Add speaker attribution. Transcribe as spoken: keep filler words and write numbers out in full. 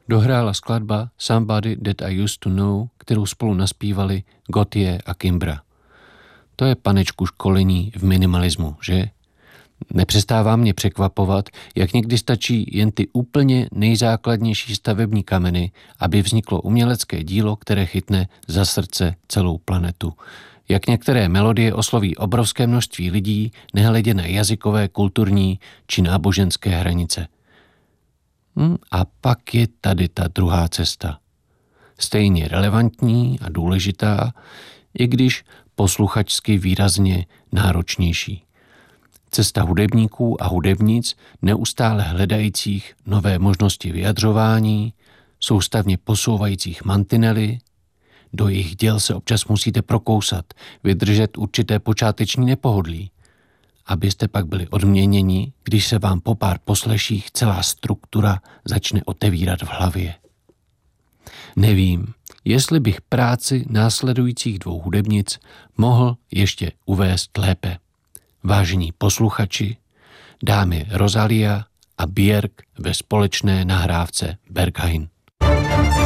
Speaker 1: dohrála skladba Somebody That I Used to Know, kterou spolu naspívali Gotye a Kimbra. To je, panečku, školení v minimalismu, že? Nepřestává mě překvapovat, jak někdy stačí jen ty úplně nejzákladnější stavební kameny, aby vzniklo umělecké dílo, které chytne za srdce celou planetu. Jak některé melodie osloví obrovské množství lidí, nehledě na jazykové, kulturní či náboženské hranice. Hm, a pak je tady ta druhá cesta. Stejně relevantní a důležitá, i když posluchačsky výrazně náročnější. Cesta hudebníků a hudebnic, neustále hledajících nové možnosti vyjadřování, soustavně posouvajících mantinely. Do jejich děl se občas musíte prokousat, vydržet určité počáteční nepohodlí, abyste pak byli odměněni, když se vám po pár posleších celá struktura začne otevírat v hlavě. Nevím, jestli bych práci následujících dvou hudebnic mohl ještě uvést lépe. Vážení posluchači, dámy Rosalia a Björk ve společné nahrávce Berghain.